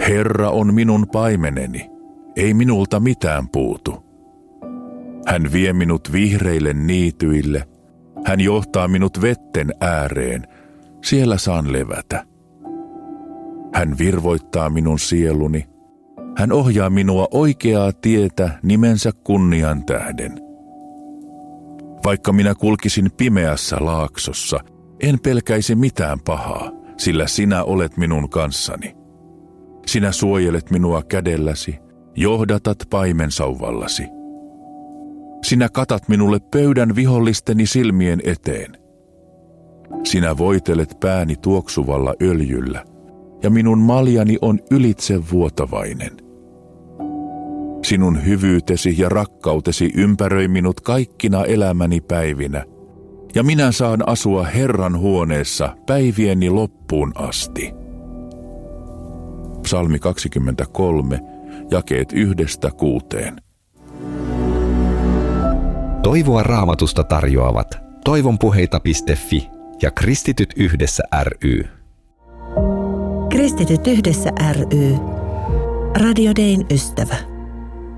Herra on minun paimeneni, ei minulta mitään puutu. Hän vie minut vihreille niityille, hän johtaa minut vetten ääreen, siellä saan levätä. Hän virvoittaa minun sieluni, hän ohjaa minua oikeaa tietä nimensä kunnian tähden. Vaikka minä kulkisin pimeässä laaksossa, en pelkäisi mitään pahaa, sillä sinä olet minun kanssani. Sinä suojelet minua kädelläsi, johdatat paimensauvallasi. Sinä katat minulle pöydän vihollisteni silmien eteen. Sinä voitelet pääni tuoksuvalla öljyllä, ja minun maljani on ylitsevuotavainen. Sinun hyvyytesi ja rakkautesi ympäröi minut kaikkina elämäni päivinä, ja minä saan asua Herran huoneessa päivieni loppuun asti. Psalmi 23, jakeet 1–6. Toivoa Raamatusta tarjoavat toivonpuheita.fi ja Kristityt yhdessä ry. Kristityt yhdessä ry. Radio Dayn ystävä.